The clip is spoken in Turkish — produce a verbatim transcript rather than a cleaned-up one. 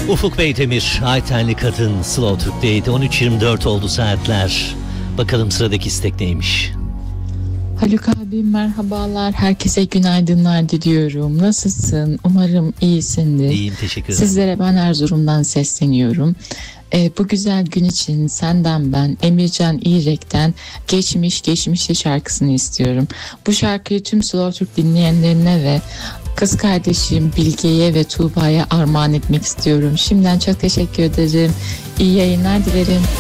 Ufuk Beydemir, Aytenli Kadın, Slow Türk'teydi. on üç yirmi dört oldu saatler. Bakalım sıradaki istek neymiş? Haluk abi merhabalar. Herkese günaydınlar diliyorum. Nasılsın? Umarım iyisindir. İyiyim, teşekkür ederim. Sizlere ben Erzurum'dan sesleniyorum. Ee, bu güzel gün için senden ben Emircan İrek'ten Geçmiş Geçmişte şarkısını istiyorum. Bu şarkıyı tüm Slow Türk dinleyenlerine ve kız kardeşim Bilge'ye ve Tuğba'ya armağan etmek istiyorum. Şimdiden çok teşekkür ederim. İyi yayınlar dilerim.